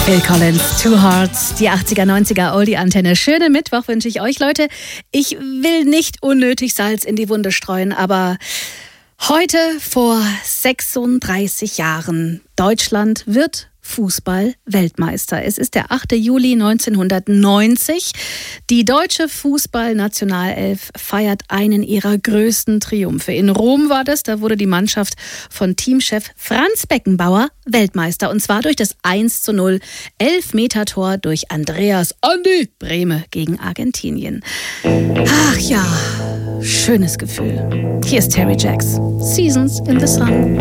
Phil Collins, Two Hearts, die 80er, 90er Oldie-Antenne. Schönen Mittwoch wünsche ich euch, Leute. Ich will nicht unnötig Salz in die Wunde streuen, aber heute vor 36 Jahren, Deutschland wird Fußball-Weltmeister. Es ist der 8. Juli 1990. Die deutsche Fußballnationalelf feiert einen ihrer größten Triumphe. In Rom war das, da wurde die Mannschaft von Teamchef Franz Beckenbauer Weltmeister. Und zwar durch das 1:0 Elfmetertor durch Andreas Andi Brehme gegen Argentinien. Ach ja, schönes Gefühl. Hier ist Terry Jacks, Seasons in the Sun.